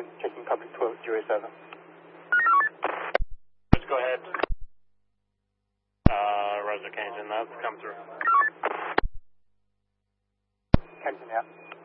Canton, checking public 1207. Let's go ahead. Roger Canton, that's come through. Canton out.